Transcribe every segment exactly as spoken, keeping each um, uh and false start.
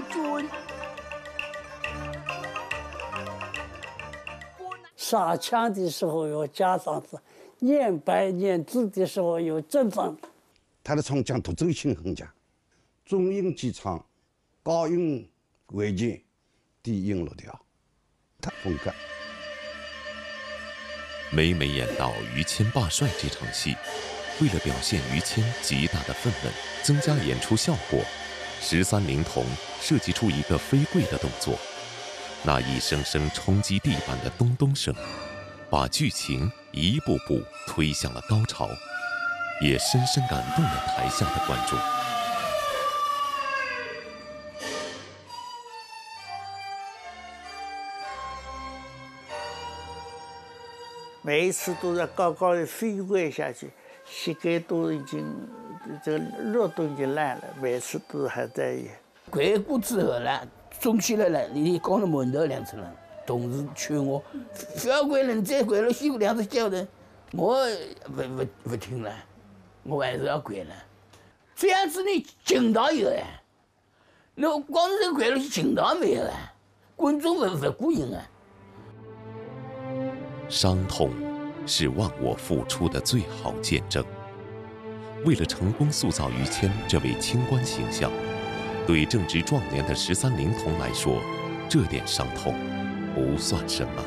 准。 杀枪的时候要加上字，念白念字的时候有正方。 他的唱腔独奏性很强，中音击唱，高音为键，低音落调，他风格。 每每演到于谦罢帅这场戏，为了表现于谦极大的愤懑，增加演出效果，十三灵童设计出一个飞跪的动作，那一声声冲击地板的咚咚声，把剧情一步步推向了高潮，也深深感动了台下的观众。 每一次都在高高的飞跪下去，膝盖都已经这个肉都已经烂了，每次都还在演。 跪过之后呢，中起来了，你讲了门头两层了，同事劝我不要跪了，你再跪了，屁股两只脚的，我不不不听了，我还是要跪了。这样子你劲道有哎，那光是这跪了劲道没有啊，观众不不过瘾啊。 伤痛是忘我付出的最好见证。为了成功塑造于谦这位清官形象，对正值壮年的十三灵童来说，这点伤痛不算什么。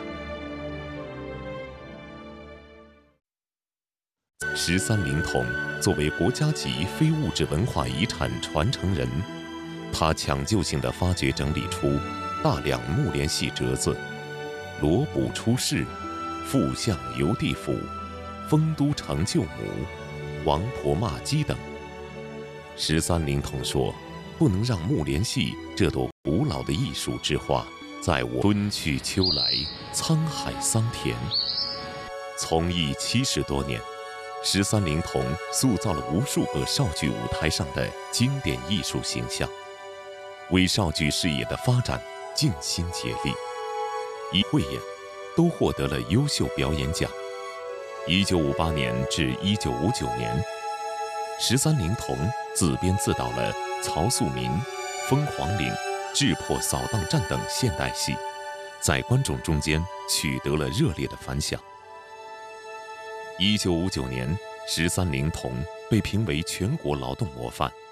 十三灵童作为国家级非物质文化遗产传承人，他抢救性地发掘整理出大量木莲戏折子，罗卜出世、傅相游地府、丰都成舅母、王婆骂鸡等。十三灵童说，不能让木莲戏这朵古老的艺术之花，在我春去秋来，沧海桑田。从艺七十多年，十三灵童塑造了无数个少剧舞台上的经典艺术形象，为少剧事业的发展尽心竭力。一汇演都获得了优秀表演奖。一九五八年至一九五九年，十三灵童自编自导了曹素民、凤凰岭、智破扫荡战等现代戏，在观众中间取得了热烈的反响。一九五九年，十三灵童被评为全国劳动模范。